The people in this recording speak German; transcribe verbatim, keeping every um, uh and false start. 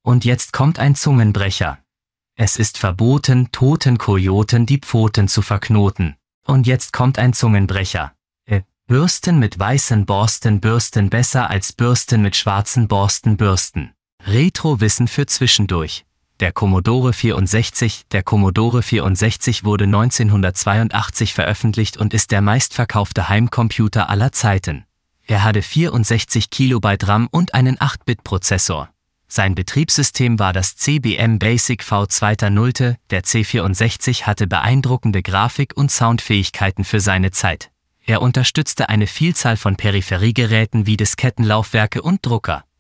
Und jetzt kommt ein Zungenbrecher. Es ist verboten, toten Kojoten die Pfoten zu verknoten. Und jetzt kommt ein Zungenbrecher. Äh, Bürsten mit weißen Borsten bürsten besser als Bürsten mit schwarzen Borsten bürsten. Retro-Wissen für zwischendurch. Der Commodore vierundsechzig Der Commodore vierundsechzig wurde neunzehnhundertzweiundachtzig veröffentlicht und ist der meistverkaufte Heimcomputer aller Zeiten. Er hatte vierundsechzig Kilobyte RAM und einen acht Bit Prozessor. Sein Betriebssystem war das C B M Basic V zwei Punkt null. Der C vierundsechzig hatte beeindruckende Grafik- und Soundfähigkeiten für seine Zeit. Er unterstützte eine Vielzahl von Peripheriegeräten wie Diskettenlaufwerke und Drucker.